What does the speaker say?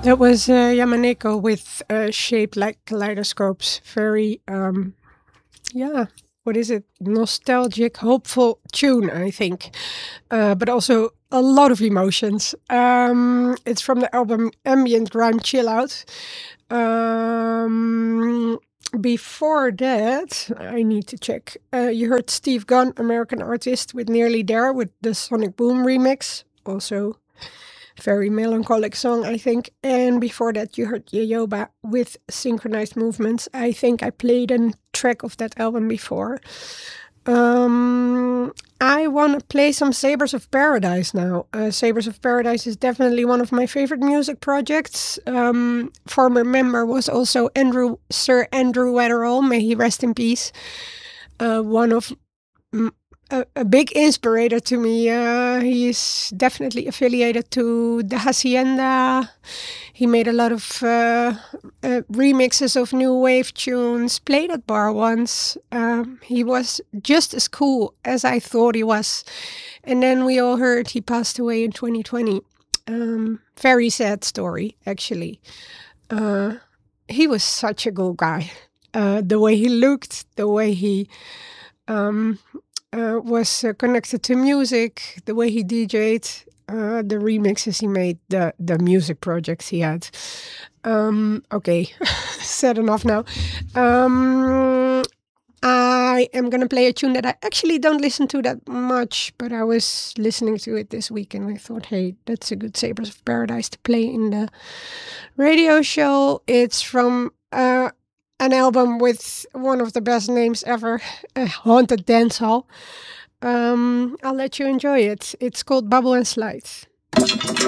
That was Yamaneko with Shaped Like Kaleidoscopes. Very, yeah, what is it? Nostalgic, hopeful tune, I think. But also a lot of emotions. It's from the album Ambient Grime Chill Out. Um, Before that, I need to check. You heard Steve Gunn, American artist, with Nearly There with the Sonic Boom remix. Also very melancholic song, I think. And before that, you heard Yoyoba with Synchronized Movements. I think I played a track of that album before. I want to play some Sabres of Paradise now. Sabres of Paradise is definitely one of my favorite music projects. Former member was also Sir Andrew Weatherall. May he rest in peace. One of a big inspirator to me. He is definitely affiliated to the Hacienda. He made a lot of remixes of new wave tunes, played at bar once. He was just as cool as I thought he was. And then we all heard he passed away in 2020. Very sad story, actually. He was such a good guy. The way he looked, the way he was connected to music, the way he DJ'd, the remixes he made, the music projects he had. Okay, said enough now. I am going to play a tune that I actually don't listen to that much, but I was listening to it this week and I thought, hey, that's a good Sabres of Paradise to play in the radio show. It's from an album with one of the best names ever, Haunted Dance Hall. I'll let you enjoy it. It's called Bubble and Slide.